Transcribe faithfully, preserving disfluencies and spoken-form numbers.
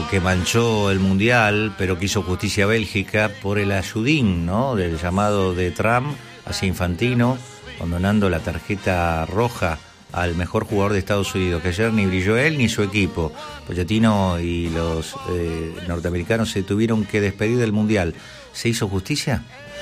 árbitro que manchó el Mundial, pero que hizo justicia a Bélgica por el ayudín, ¿no?, del llamado de Trump hacia Infantino, condonando la tarjeta roja al mejor jugador de Estados Unidos, que ayer ni brilló él ni su equipo. Pochettino y los eh, norteamericanos se tuvieron que despedir del Mundial. ¿Se hizo justicia?